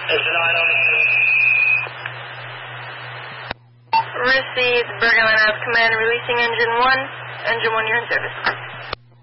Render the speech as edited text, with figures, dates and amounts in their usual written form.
There's a 9 on the Received, Bergen Line Ave Command, releasing engine 1. Engine 1, you're in service.